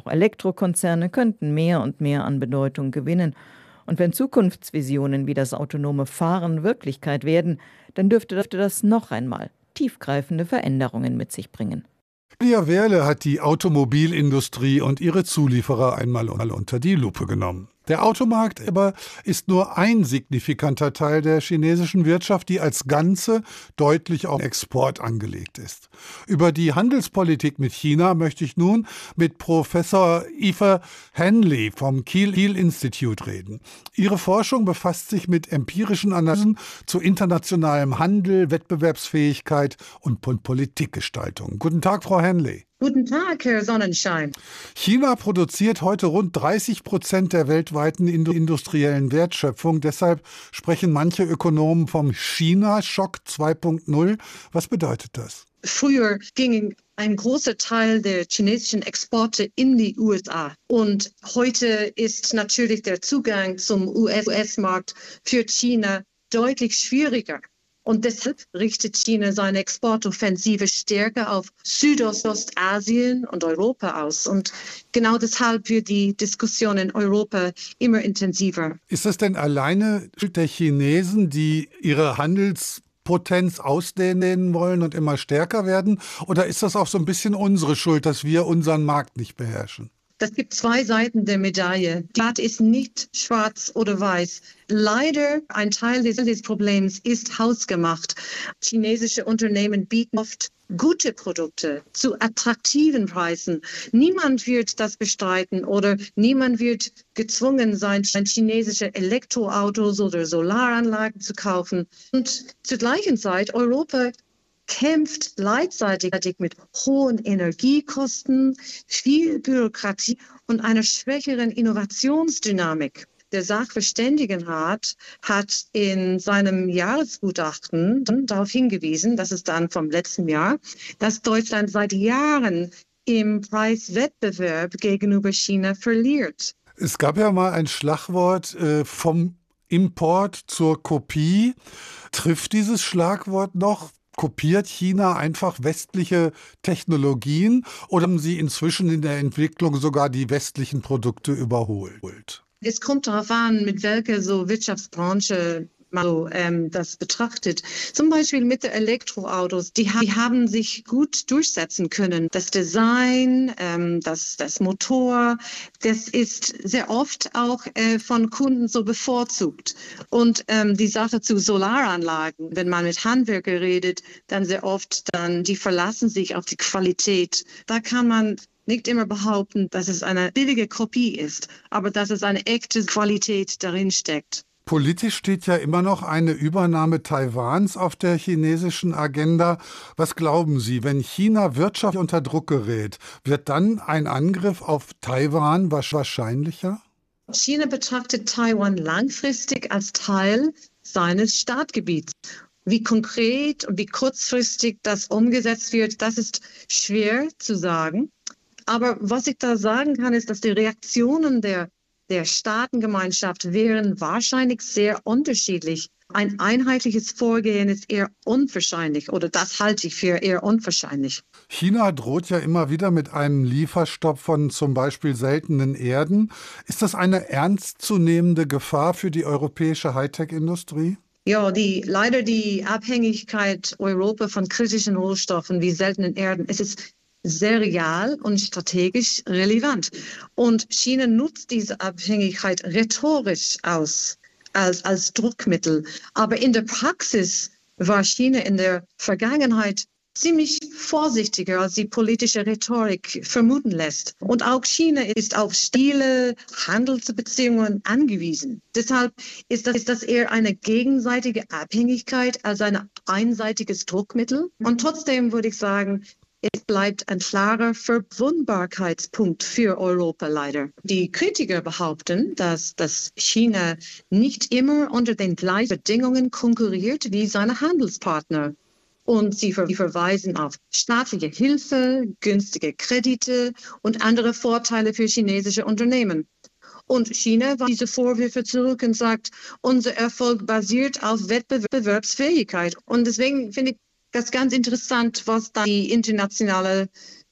Auch Elektrokonzerne könnten mehr und mehr an Bedeutung gewinnen. Und wenn Zukunftsvisionen wie das autonome Fahren Wirklichkeit werden, dann dürfte das noch einmal tiefgreifende Veränderungen mit sich bringen. Claudia Wehrle hat die Automobilindustrie und ihre Zulieferer einmal unter die Lupe genommen. Der Automarkt aber ist nur ein signifikanter Teil der chinesischen Wirtschaft, die als Ganze deutlich auf Export angelegt ist. Über die Handelspolitik mit China möchte ich nun mit Professor Aoife Henley vom Kiel Institute reden. Ihre Forschung befasst sich mit empirischen Analysen zu internationalem Handel, Wettbewerbsfähigkeit und Politikgestaltung. Guten Tag, Frau Henley. Guten Tag, Herr Sonnenschein. China produziert heute rund 30% der weltweiten industriellen Wertschöpfung. Deshalb sprechen manche Ökonomen vom China-Schock 2.0. Was bedeutet das? Früher ging ein großer Teil der chinesischen Exporte in die USA. Und heute ist natürlich der Zugang zum US-Markt für China deutlich schwieriger. Und deshalb richtet China seine Exportoffensive stärker auf Südostasien und Europa aus. Und genau deshalb wird die Diskussion in Europa immer intensiver. Ist das denn alleine der Chinesen, die ihre Handelspotenz ausdehnen wollen und immer stärker werden? Oder ist das auch so ein bisschen unsere Schuld, dass wir unseren Markt nicht beherrschen? Das gibt zwei Seiten der Medaille. Die Art ist nicht schwarz oder weiß. Leider, ein Teil des Problems ist hausgemacht. Chinesische Unternehmen bieten oft gute Produkte zu attraktiven Preisen. Niemand wird das bestreiten oder niemand wird gezwungen sein, chinesische Elektroautos oder Solaranlagen zu kaufen. Und zur gleichen Zeit Europa kämpft gleichzeitig mit hohen Energiekosten, viel Bürokratie und einer schwächeren Innovationsdynamik. Der Sachverständigenrat hat in seinem Jahresgutachten darauf hingewiesen, das ist dann vom letzten Jahr, dass Deutschland seit Jahren im Preiswettbewerb gegenüber China verliert. Es gab ja mal ein Schlagwort vom Import zur Kopie. Trifft dieses Schlagwort noch? Kopiert China einfach westliche Technologien oder haben sie inzwischen in der Entwicklung sogar die westlichen Produkte überholt? Es kommt darauf an, mit welcher Wirtschaftsbranche man das betrachtet. Zum Beispiel mit den Elektroautos, die haben sich gut durchsetzen können. Das Design, das Motor, das ist sehr oft auch von Kunden so bevorzugt. Und die Sache zu Solaranlagen, wenn man mit Handwerker redet, dann sehr oft, die verlassen sich auf die Qualität. Da kann man nicht immer behaupten, dass es eine billige Kopie ist, aber dass es eine echte Qualität darin steckt. Politisch steht ja immer noch eine Übernahme Taiwans auf der chinesischen Agenda. Was glauben Sie, wenn China wirtschaftlich unter Druck gerät, wird dann ein Angriff auf Taiwan wahrscheinlicher? China betrachtet Taiwan langfristig als Teil seines Staatsgebiets. Wie konkret und wie kurzfristig das umgesetzt wird, das ist schwer zu sagen. Aber was ich da sagen kann, ist, dass die Reaktionen der Staatengemeinschaft wären wahrscheinlich sehr unterschiedlich. Ein einheitliches Vorgehen ist eher unwahrscheinlich oder das halte ich für eher unwahrscheinlich. China droht ja immer wieder mit einem Lieferstopp von zum Beispiel seltenen Erden. Ist das eine ernstzunehmende Gefahr für die europäische Hightech-Industrie? Ja, leider die Abhängigkeit Europa von kritischen Rohstoffen wie seltenen Erden, es ist sehr real und strategisch relevant. Und China nutzt diese Abhängigkeit rhetorisch aus, als Druckmittel. Aber in der Praxis war China in der Vergangenheit ziemlich vorsichtiger, als die politische Rhetorik vermuten lässt. Und auch China ist auf stabile Handelsbeziehungen angewiesen. Deshalb ist das eher eine gegenseitige Abhängigkeit als ein einseitiges Druckmittel. Und trotzdem würde ich sagen, es bleibt ein klarer Verwundbarkeitspunkt für Europa leider. Die Kritiker behaupten, dass China nicht immer unter den gleichen Bedingungen konkurriert wie seine Handelspartner. Und sie verweisen auf staatliche Hilfe, günstige Kredite und andere Vorteile für chinesische Unternehmen. Und China weist diese Vorwürfe zurück und sagt, unser Erfolg basiert auf Wettbewerbsfähigkeit. Und deswegen finde ich das ganz interessant, was da die internationale